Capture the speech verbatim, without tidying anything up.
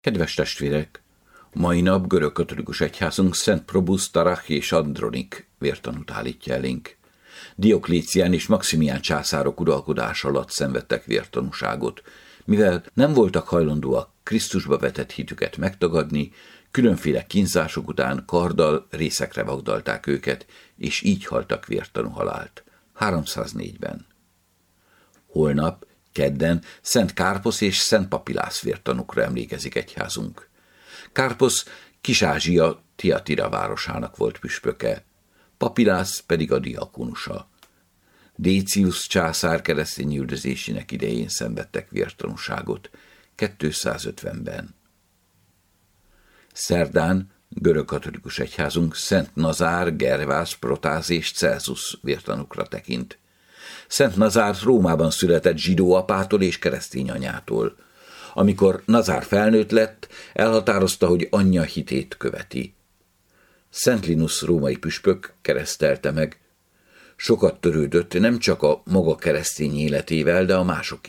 Kedves testvérek! Mai nap görögkatolikus egyházunk Szent Probus Tarach és Andronik vértanút állítja elénk. Dioklécián és Maximián császárok uralkodása alatt szenvedtek vértanúságot, mivel nem voltak hajlandóak Krisztusba vetett hitüket megtagadni, különféle kínzások után karddal részekre vagdalták őket, és így haltak vértanú halált. háromszáznégyben. Holnap, kedden Szent Kárposz és Szent Papilász vértanúkra emlékezik egyházunk. Kárposz Kis-Ázsia Tiatira városának volt püspöke, Papilász pedig a diakonusa. Décius császár keresztény üldözésének idején szenvedtek vértanúságot, kétszázötvenben. Szerdán görögkatolikus egyházunk Szent Nazár, Gervász, Protáz és Celsus vértanúkra tekint. Szent Nazár Rómában született zsidó apától és keresztény anyától. Amikor Nazár felnőtt lett, elhatározta, hogy anyja hitét követi. Szent Linus római püspök keresztelte meg. Sokat törődött nem csak a maga keresztény életével, de a mások